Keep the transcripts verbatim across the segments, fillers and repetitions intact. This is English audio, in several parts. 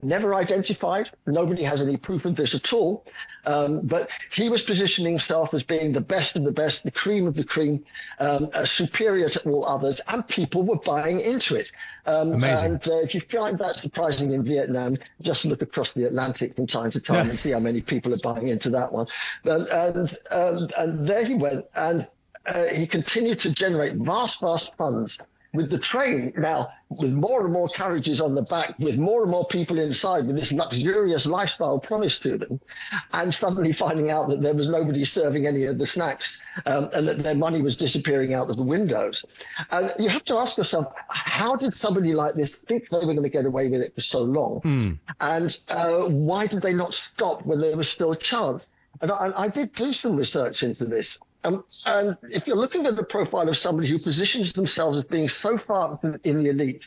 never identified. Nobody has any proof of this at all. Um, but he was positioning himself as being the best of the best, the cream of the cream, um, uh, superior to all others, and people were buying into it. Um, Amazing. And uh, if you find that surprising in Vietnam, just look across the Atlantic from time to time and see how many people are buying into that one. And, and, um, and there he went, and uh, he continued to generate vast, vast funds with the train now, with more and more carriages on the back, with more and more people inside, with this luxurious lifestyle promised to them, and suddenly finding out that there was nobody serving any of the snacks, um, and that their money was disappearing out of the windows. And you have to ask yourself, how did somebody like this think they were going to get away with it for so long? Mm. And uh, why did they not stop when there was still a chance? And I, I did do some research into this. Um, and if you're looking at the profile of somebody who positions themselves as being so far in the elite,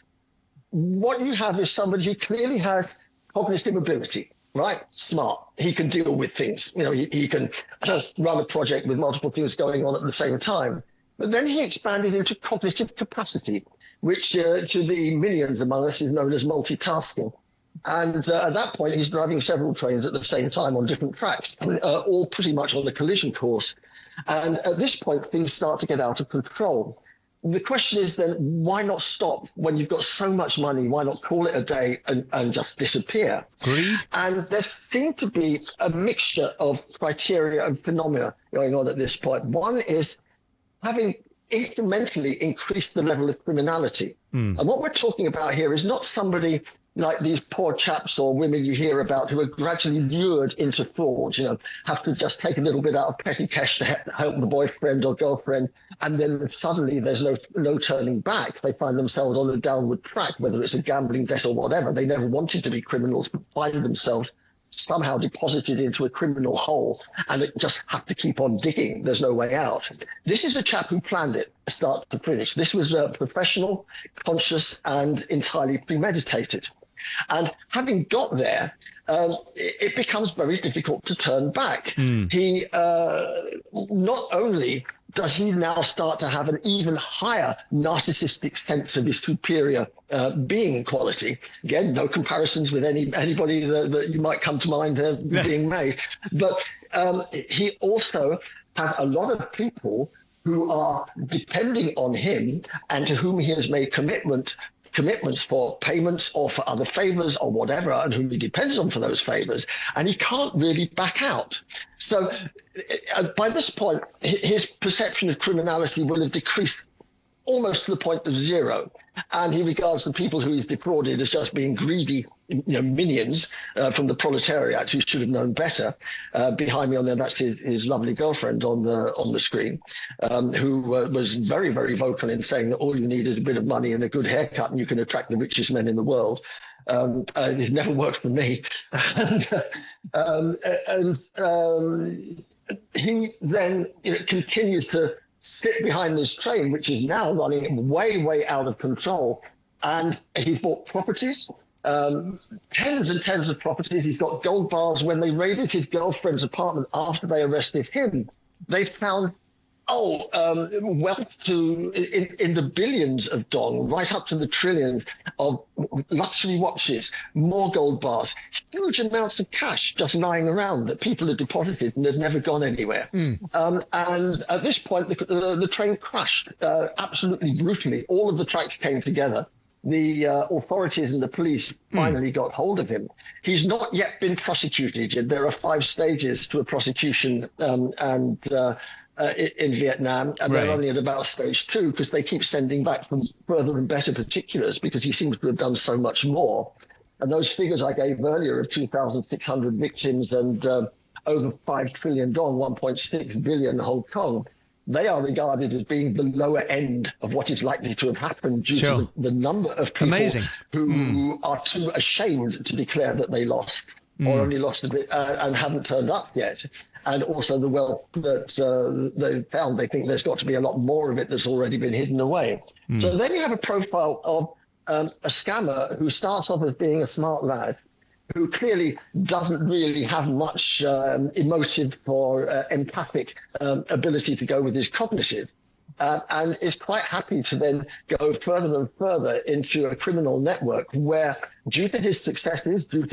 what you have is somebody who clearly has cognitive ability, right? Smart. He can deal with things. You know, he, he can run a project with multiple things going on at the same time. But then he expanded into cognitive capacity, which uh, to the millions among us is known as multitasking. And uh, at that point, he's driving several trains at the same time on different tracks, uh, all pretty much on the collision course. And at this point, things start to get out of control. The question is then, why not stop when you've got so much money? Why not call it a day and, and just disappear? Greed. And there seemed to be a mixture of criteria and phenomena going on at this point. One is having incrementally increased the level of criminality. Mm. And what we're talking about here is not somebody like these poor chaps or women you hear about who are gradually lured into fraud, you know, have to just take a little bit out of petty cash to help the boyfriend or girlfriend, and then suddenly there's no no turning back. They find themselves on a downward track, whether it's a gambling debt or whatever. They never wanted to be criminals, but find themselves somehow deposited into a criminal hole, and it just have to keep on digging. There's no way out. This is a chap who planned it start to finish. This was uh, professional, conscious, and entirely premeditated. And having got there, um, it, it becomes very difficult to turn back. Mm. He uh, not only does he now start to have an even higher narcissistic sense of his superior uh, being quality. Again, no comparisons with any anybody that, that you might come to mind uh, being made. But um, he also has a lot of people who are depending on him and to whom he has made commitment commitments for payments or for other favors or whatever, and whom he depends on for those favors, and he can't really back out. So uh, by this point, his perception of criminality will have decreased almost to the point of zero, and he regards the people who he's defrauded as just being greedy, you know, minions uh, from the proletariat who should have known better. Uh, behind me on there, that's his, his lovely girlfriend on the on the screen, um, who uh, was very, very vocal in saying that all you need is a bit of money and a good haircut, and you can attract the richest men in the world. Um, uh, it never worked for me. and um, and um, he then you know, continues to sit behind this train, which is now running way, way out of control. And he bought properties, um, tens and tens of properties. He's got gold bars. When they raided his girlfriend's apartment after they arrested him, they found, oh, um, wealth to in, in the billions of dong, right up to the trillions of luxury watches, more gold bars, huge amounts of cash just lying around that people had deposited and had never gone anywhere. Mm. Um, and at this point, the, the, the train crashed uh, absolutely brutally. All of the tracks came together. The uh, authorities and the police finally mm. got hold of him. He's not yet been prosecuted. There are five stages to a prosecution, um, and uh, Uh, in Vietnam, and right. they're only at about stage two because they keep sending back from further and better particulars because he seems to have done so much more. And those figures I gave earlier of two thousand six hundred victims and uh, over five trillion dong, one point six billion Hong Kong, they are regarded as being the lower end of what is likely to have happened due sure. to the, the number of people Amazing. who mm. are too ashamed to declare that they lost mm. or only lost a bit uh, and haven't turned up yet. And also the wealth that uh, they found, they think there's got to be a lot more of it that's already been hidden away. Mm. So then you have a profile of um, a scammer who starts off as being a smart lad, who clearly doesn't really have much um, emotive or uh, empathic um, ability to go with his cognitive. uh, and is quite happy to then go further and further into a criminal network where, due to his successes, due